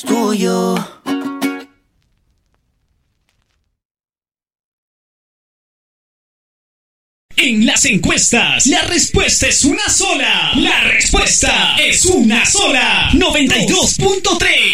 tuyo. En las encuestas, la respuesta es una sola. La respuesta es una sola. 92.3.